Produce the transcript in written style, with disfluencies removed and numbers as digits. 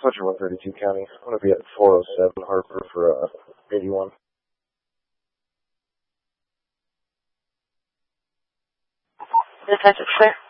Fletcher 132 County. I'm going to be at 407 Harper for 81. Detective, sir.